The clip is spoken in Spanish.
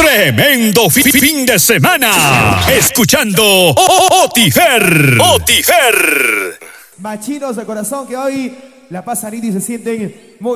Tremendo fin de semana. Escuchando Otifer. Machinos de corazón que hoy la pasan y se sienten muy